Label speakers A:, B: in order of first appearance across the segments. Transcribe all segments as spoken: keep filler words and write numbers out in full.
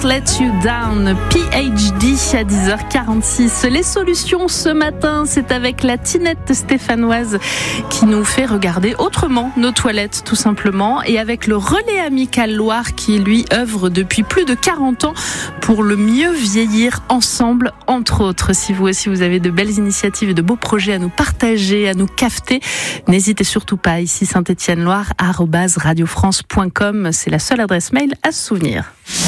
A: Let You Down, P H D à dix heures quarante-six. Les solutions ce matin, c'est avec la Tinette stéphanoise qui nous fait regarder autrement nos toilettes tout simplement, et avec le Relais Amical Loire qui lui œuvre depuis plus de quarante ans pour le mieux vieillir ensemble, entre autres. Si vous aussi vous avez de belles initiatives et de beaux projets à nous partager, à nous cafeter, n'hésitez surtout pas. Ici Saint-Étienne-Loire arobase radiofrance point com, c'est la seule adresse mail à se souvenir.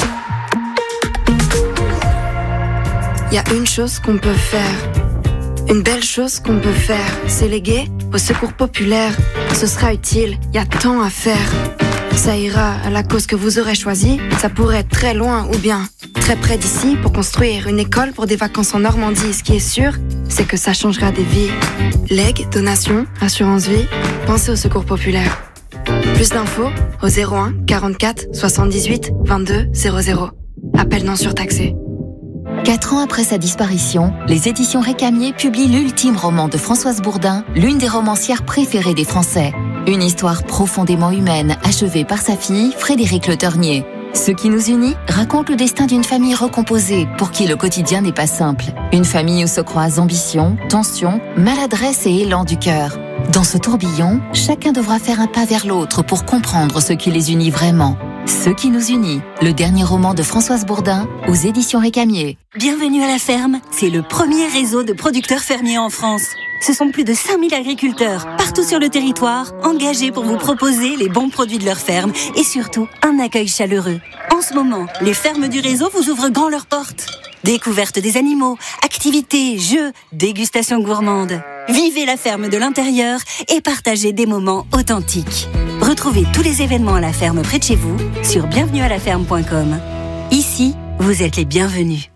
B: Il y a une chose qu'on peut faire, une belle chose qu'on peut faire, c'est léguer au secours populaire. Ce sera utile, il y a tant à faire. Ça ira à la cause que vous aurez choisie. Ça pourrait être très loin ou bien très près d'ici pour construire une école pour des vacances en Normandie. Ce qui est sûr, c'est que ça changera des vies. Legs, donations, assurance vie, pensez au secours populaire. Plus d'infos au zéro un quarante-quatre soixante-dix-huit vingt-deux zéro zéro. Appel non surtaxé.
C: Quatre ans après sa disparition, les éditions Récamier publient l'ultime roman de Françoise Bourdin, l'une des romancières préférées des Français. Une histoire profondément humaine, achevée par sa fille, Frédérique Le Ternier. Ce qui nous unit raconte le destin d'une famille recomposée, pour qui le quotidien n'est pas simple. Une famille où se croisent ambition, tension, maladresse et élan du cœur. Dans ce tourbillon, chacun devra faire un pas vers l'autre pour comprendre ce qui les unit vraiment. Ce qui nous unit, le dernier roman de Françoise Bourdin aux éditions Récamier.
D: Bienvenue à la ferme, c'est le premier réseau de producteurs fermiers en France. Ce sont plus de cinq mille agriculteurs, partout sur le territoire, engagés pour vous proposer les bons produits de leur ferme et surtout un accueil chaleureux. En ce moment, les fermes du réseau vous ouvrent grand leurs portes. Découverte des animaux, activités, jeux, dégustation gourmande. Vivez la ferme de l'intérieur et partagez des moments authentiques. Retrouvez tous les événements à la ferme près de chez vous sur bienvenue à la ferme point com. Ici, vous êtes les bienvenus.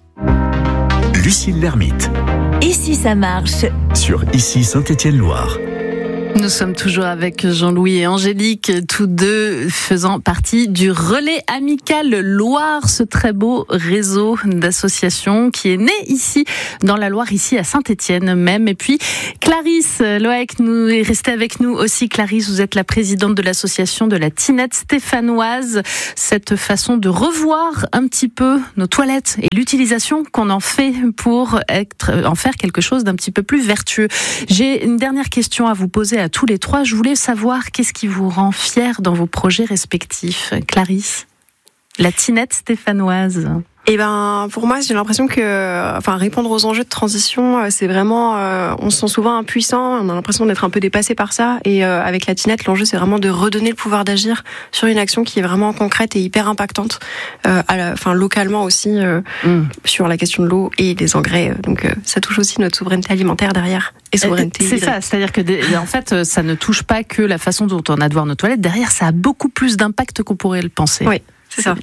E: Lucille Lermite.
D: Et si ça marche ?
E: Sur Ici Saint-Étienne-Loire.
A: Nous sommes toujours avec Jean-Louis et Angélique, tous deux faisant partie du Relais Amical Loire, ce très beau réseau d'associations qui est né ici, dans la Loire, ici à Saint-Étienne même. Et puis Clarisse Loec nous est restée avec nous aussi. Clarisse, vous êtes la présidente de l'association de la Tinette stéphanoise. Cette façon de revoir un petit peu nos toilettes et l'utilisation qu'on en fait pour être, en faire quelque chose d'un petit peu plus vertueux. J'ai une dernière question à vous poser à tous les trois. Je voulais savoir qu'est-ce qui vous rend fiers dans vos projets respectifs. Clarisse, la Tinette stéphanoise.
F: Eh ben, pour moi, j'ai l'impression que, enfin, répondre aux enjeux de transition, c'est vraiment, euh, on se sent souvent impuissant, on a l'impression d'être un peu dépassé par ça. Et euh, avec la Tinette, l'enjeu, c'est vraiment de redonner le pouvoir d'agir sur une action qui est vraiment concrète et hyper impactante, euh, à la, enfin, localement aussi, euh, mmh. sur la question de l'eau et des engrais. Donc, euh, ça touche aussi notre souveraineté alimentaire derrière et souveraineté.
A: C'est ça, c'est-à-dire que, en fait, ça ne touche pas que la façon dont on a de voir nos toilettes. Derrière, ça a beaucoup plus d'impact qu'on pourrait le penser.
F: Oui. C'est ça.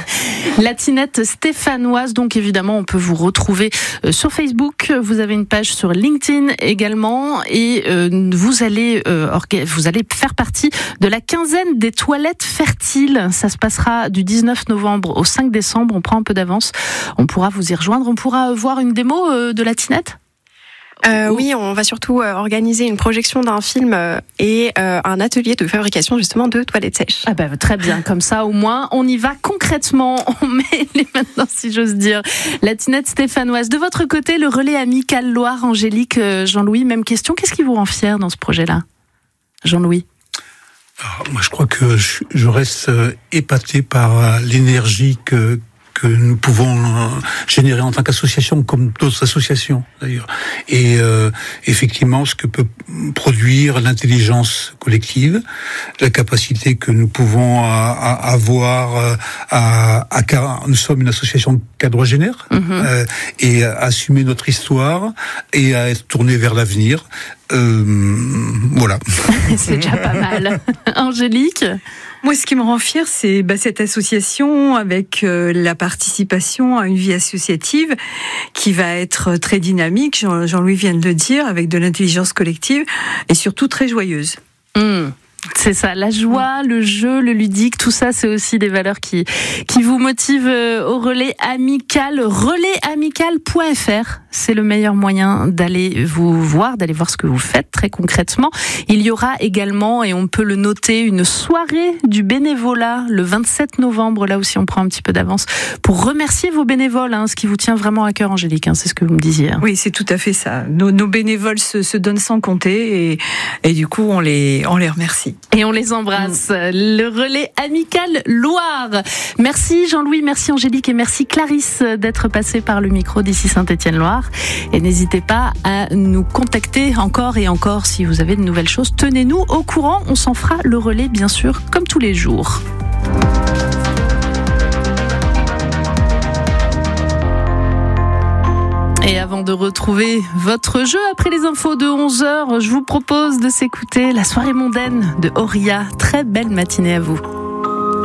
A: La Tinette stéphanoise, donc évidemment, on peut vous retrouver sur Facebook. Vous avez une page sur LinkedIn également, et euh, vous allez euh, orga- vous allez faire partie de la quinzaine des toilettes fertiles. Ça se passera du dix-neuf novembre au cinq décembre. On prend un peu d'avance. On pourra vous y rejoindre. On pourra voir une démo euh, de la Tinette.
F: Euh, oui, on va surtout euh, organiser une projection d'un film euh, et euh, un atelier de fabrication justement de toilettes sèches.
A: Ah bah, très bien, comme ça au moins on y va concrètement, on met les mains dedans si j'ose dire. La Tinette stéphanoise. De votre côté, le Relais Amical Loire, Angélique, euh, Jean-Louis, même question. Qu'est-ce qui vous rend fier dans ce projet-là, Jean-Louis?
G: Alors, moi, je crois que je, je reste euh, épaté par euh, l'énergie que que nous pouvons euh, générer en tant qu'association, comme d'autres associations d'ailleurs. Et euh, effectivement, ce que peut produire l'intelligence collective, la capacité que nous pouvons à, à avoir à, à, à... Nous sommes une association quadragénaire, mm-hmm. euh, et à assumer notre histoire et à être tourné vers l'avenir. Euh, voilà.
A: C'est déjà pas mal. Angélique ?
H: Moi, ce qui me rend fière, c'est bah, cette association avec euh, la participation à une vie associative qui va être très dynamique, Jean- Jean-Louis vient de le dire, avec de l'intelligence collective et surtout très joyeuse.
A: Mmh. C'est ça, la joie, le jeu, le ludique, tout ça, c'est aussi des valeurs qui qui vous motivent au relais amical. relais amical point f r, c'est le meilleur moyen d'aller vous voir, d'aller voir ce que vous faites très concrètement. Il y aura également, et on peut le noter, une soirée du bénévolat le vingt-sept novembre, là aussi on prend un petit peu d'avance, pour remercier vos bénévoles, hein, ce qui vous tient vraiment à cœur, Angélique, hein, c'est ce que vous me disiez. Hein.
H: Oui, c'est tout à fait ça. Nos, nos bénévoles se, se donnent sans compter et, et du coup on les, on les remercie.
A: Et on les embrasse. Le relais amical Loire. Merci Jean-Louis, merci Angélique et merci Clarisse d'être passée par le micro d'ici Saint-Étienne-Loire. Et n'hésitez pas à nous contacter encore et encore si vous avez de nouvelles choses. Tenez-nous au courant, on s'en fera le relais bien sûr comme tous les jours. Et avant de retrouver votre jeu après les infos de onze heures, je vous propose de s'écouter La soirée mondaine de Auria. Très belle matinée à vous.